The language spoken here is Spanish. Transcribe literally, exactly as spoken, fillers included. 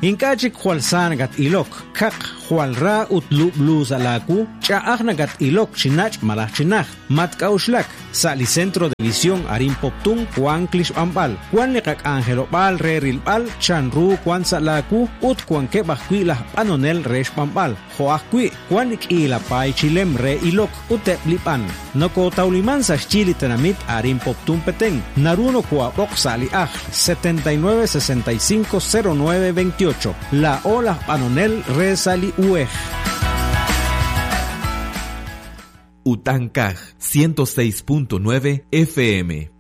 Inkachi kwalsan gat ilok, kak kwalra utlu blues alaku, chaagna gat ilok chinach malachinach, mat kaushlak, sali centro de visión arin poptun, kwan klish ambal, kwan lekak angelo bal re rilbal, chanru kwan salaku, ut kwan ke bakwi lah panonel resh pambal, hoakwi, kwan ik ila pai chilem re ilok, utep lipan, noko tauliman sa chili tenamit arin poptun peteng, naruno kwa bok sali ah, setenta y nueve sesenta y cinco cero nueve veintiocho, la ola panonel re sali uej. Utancaj ciento seis punto nueve F M.